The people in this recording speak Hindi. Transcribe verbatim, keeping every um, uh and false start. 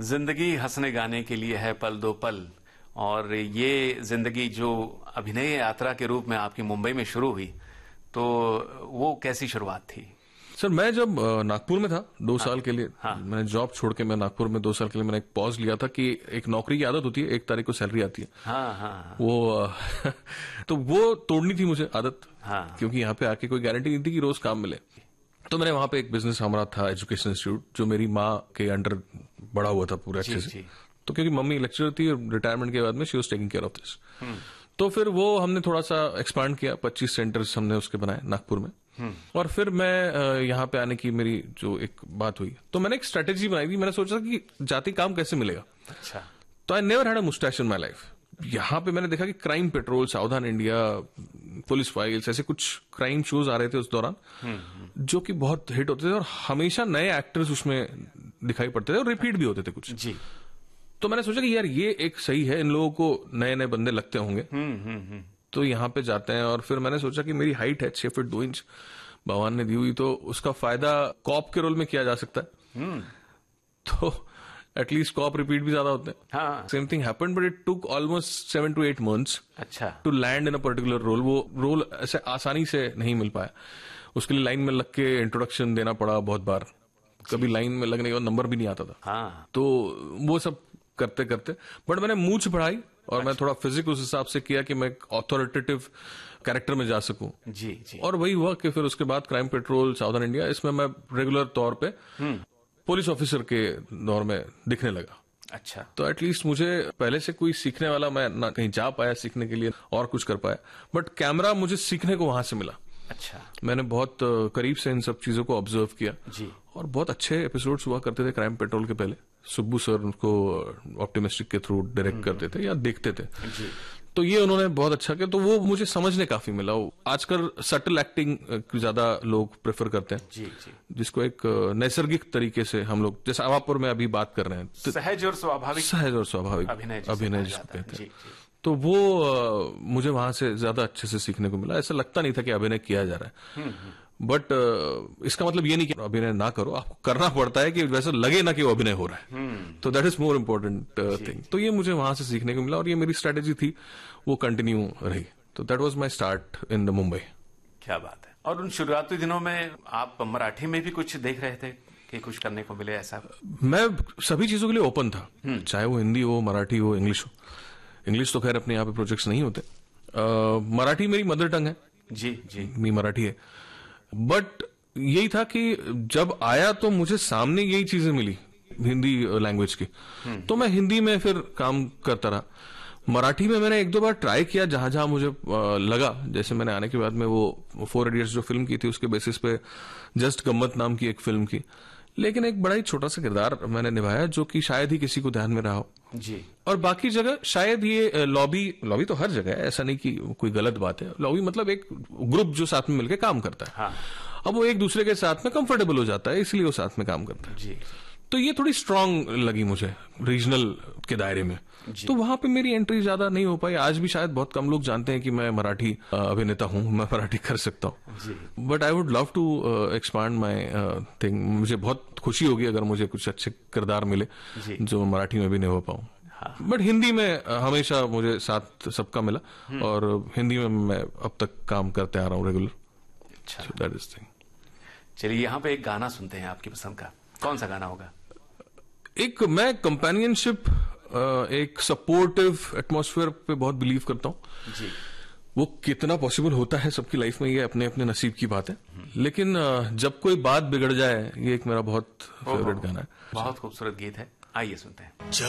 जिंदगी हंसने गाने के लिए है पल दो पल, और ये जिंदगी जो अभिनय यात्रा के रूप में आपकी मुंबई में शुरू हुई, तो वो कैसी शुरुआत थी? सर, मैं जब नागपुर में था दो हाँ, साल के लिए हाँ, मैंने जॉब छोड़ के मैं नागपुर में दो साल के लिए मैंने एक पॉज लिया था कि एक नौकरी की आदत होती है, एक तारीख को सैलरी आती है। हाँ, हाँ, वो तो वो तोड़नी थी मुझे आदत, हाँ, क्योंकि यहाँ पे आके कोई गारंटी नहीं थी कि रोज काम मिले। तो मैंने वहां पे एक बिजनेस हमारा था, एजुकेशन इंस्टीट्यूट, जो मेरी माँ के अंडर बड़ा हुआ था पूरे अच्छे से। तो क्योंकि मम्मी लेक्चरर थी, रिटायरमेंट के बाद में she was taking care of this. तो फिर वो हमने थोड़ा सा एक्सपांड किया, पच्चीस सेंटर्स हमने उसके बनाए नागपुर में। और फिर मैं यहाँ पे आने की मेरी जो एक बात हुई, तो मैंने एक स्ट्रेटेजी बनाई थी। मैंने सोचा कि जाति काम कैसे मिलेगा। अच्छा। तो I never had a moustache in my life. यहाँ पे मैंने देखा कि क्राइम पेट्रोल, सावधान इंडिया, पुलिस फाइल्स, ऐसे कुछ क्राइम शोज आ रहे थे उस दौरान, जो कि बहुत हिट होते थे और हमेशा नए एक्टर्स उसमें दिखाई पड़ते थे और रिपीट भी होते थे कुछ जी। तो मैंने सोचा कि यार ये एक सही है, इन लोगों को नए नए बंदे लगते होंगे, तो यहाँ पे जाते हैं। और फिर मैंने सोचा कि मेरी हाइट है छह फीट दो इंच भगवान ने दी हुई, तो उसका फायदा कॉप के रोल में किया जा सकता है। तो एटलीस्ट कॉप रिपीट भी ज्यादा होते हैं। Same thing happened, but it took almost seven to eight months अच्छा to land in a particular role. वो रोल ऐसे आसानी से नहीं मिल पाया, उसके लिए लाइन में लग के इंट्रोडक्शन देना पड़ा बहुत बार, कभी लाइन में लगने के बाद नंबर भी नहीं आता था। हाँ। तो वो सब करते करते बट मैंने मूंछ बढ़ाई और अच्छा। मैं थोड़ा फिजिक उस हिसाब से किया कि मैं ऑथोरिटेटिव कैरेक्टर में जा सकूं। जी जी। और वही हुआ कि फिर उसके बाद क्राइम पेट्रोल, सावधान इंडिया, इसमें मैं रेगुलर तौर पे पुलिस ऑफिसर के दौर में दिखने लगा। अच्छा। तो एटलीस्ट मुझे पहले से कोई सीखने वाला, मैं ना कहीं जा पाया सीखने के लिए और कुछ कर पाया, बट कैमरा मुझे सीखने को वहां से मिला। अच्छा। मैंने बहुत करीब से इन सब चीजों को ऑब्जर्व किया जी। और बहुत अच्छे एपिसोड्स हुआ करते थे क्राइम पेट्रोल के पहले। सुब्बू सर उनको ऑप्टिमिस्टिक के थ्रू डायरेक्ट करते थे या देखते थे जी। तो ये उन्होंने बहुत अच्छा किया, तो वो मुझे समझने काफी मिला। आजकल सटल एक्टिंग ज्यादा लोग प्रेफर करते हैं, जी जी, जिसको एक नैसर्गिक तरीके से हम लोग, जैसे आवापुर में अभी बात कर रहे हैं, सहज और स्वाभाविक, सहज और स्वाभाविक अभिनय अभिनय जिसको कहते हैं, तो वो आ, मुझे वहां से ज्यादा अच्छे से सीखने को मिला। ऐसा लगता नहीं था कि अभिनय किया जा रहा है, बट इसका मतलब ये नहीं कि अभिनय ना करो, आपको करना पड़ता है कि वैसा लगे ना कि वो अभिनय हो रहा है। तो that is more important thing. तो ये मुझे वहां से सीखने को मिला और ये मेरी स्ट्रेटेजी थी, वो कंटिन्यू रही। तो that was my start in the Mumbai. क्या बात है। और उन शुरुआती दिनों में आप मराठी में भी कुछ देख रहे थे कि कुछ करने को मिले ऐसा? मैं सभी चीजों के लिए ओपन था, चाहे वो हिंदी हो, मराठी हो, इंग्लिश हो। इंग्लिश तो खैर अपने यहाँ पे प्रोजेक्ट्स नहीं होते। मराठी मेरी मदर टंग है। जी जी, मेरी मराठी है। बट यही था कि जब आया तो मुझे सामने यही चीजें मिली हिंदी लैंग्वेज की, तो मैं हिंदी में फिर काम करता रहा। मराठी में मैंने एक दो बार ट्राई किया जहां जहां मुझे लगा, जैसे मैंने आने के बाद में वो फोर इडियट्स जो फिल्म की थी उसके बेसिस पे जस्ट गम्मत नाम की एक फिल्म की, लेकिन एक बड़ा ही छोटा सा किरदार मैंने निभाया जो कि शायद ही किसी को ध्यान में रहा हो जी। और बाकी जगह शायद ये लॉबी लॉबी तो हर जगह है, ऐसा नहीं कि कोई गलत बात है। लॉबी मतलब एक ग्रुप जो साथ में मिलकर काम करता है। हाँ। अब वो एक दूसरे के साथ में कंफर्टेबल हो जाता है, इसलिए वो साथ में काम करता है जी। तो ये थोड़ी स्ट्रांग लगी मुझे रीजनल के दायरे में, तो वहां पे मेरी एंट्री ज्यादा नहीं हो पाई। आज भी शायद बहुत कम लोग जानते हैं कि मैं मराठी अभिनेता हूं, मैं मराठी कर सकता हूं, but I would love to expand my thing. मुझे बहुत खुशी होगी अगर मुझे कुछ अच्छे किरदार मिले जो मराठी में भी नहीं हो पाऊं। हाँ। बट हिंदी में हमेशा मुझे साथ सबका मिला और हिंदी में मैं अब तक काम करते आ रहा हूं रेगुलर। अच्छा, दैट इज थिंग। चलिए यहाँ पे एक गाना सुनते हैं आपकी पसंद का। कौन सा गाना होगा? एक मैं कंपेनियनशिप, एक सपोर्टिव एटमॉस्फेयर पे बहुत बिलीव करता हूं जी। वो कितना पॉसिबल होता है सबकी लाइफ में, ये अपने अपने नसीब की बात है, लेकिन जब कोई बात बिगड़ जाए, ये एक मेरा बहुत फेवरेट गाना है। बहुत खूबसूरत गीत है, आइए सुनते हैं।